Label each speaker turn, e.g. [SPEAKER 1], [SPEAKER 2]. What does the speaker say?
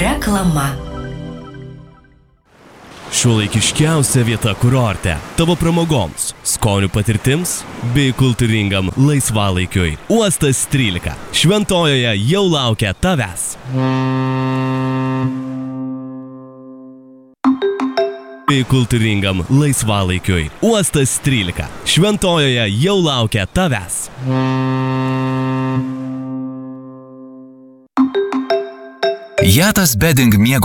[SPEAKER 1] Reklama.
[SPEAKER 2] Šiuolaikiškiausia vieta kurorte. Tavo pramogoms, skonių patirtims bei kultūringam laisvalaikiui. Uostas 13. Šventojoje jau laukia tavęs. Bei kultūringam laisvalaikiui. Uostas 13. Šventojoje jau laukia tavęs.
[SPEAKER 3] Jatas Bedding miego